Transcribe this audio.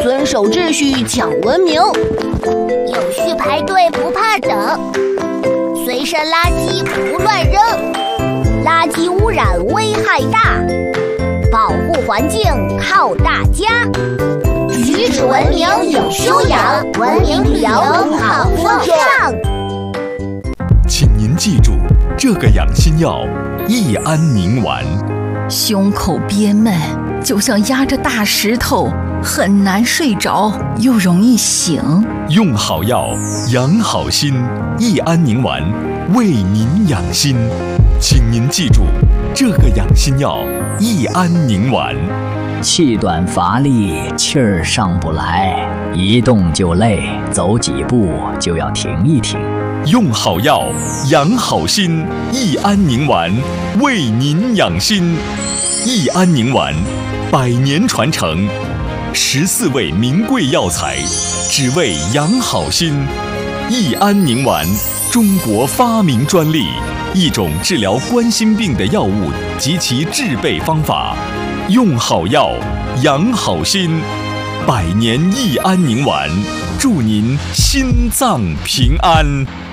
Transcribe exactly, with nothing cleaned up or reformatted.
遵守秩序讲文明， 有序排队不怕整，随身垃圾不乱扔，垃圾污染危害大，保护环境靠大家。举止文明有修养，文明旅游好风尚。 请您记住这个养心药：益安宁丸。 胸口憋闷，就像压着大石头，很难睡着，又容易醒。 用好药，养好心。益安宁丸为您养心，请您记住这个养心药：益安宁丸。 气短乏力，气儿上不来，一动就累，走几步就要停一停。 用好药，养好心。益安宁丸为您养心。益安宁丸，百年传承，十四味名贵药材，只为养好心。益安宁丸，中国发明专利，一种治疗冠心病的药物及其制备方法。用好药，养好心。百年益安宁丸，祝您心脏平安。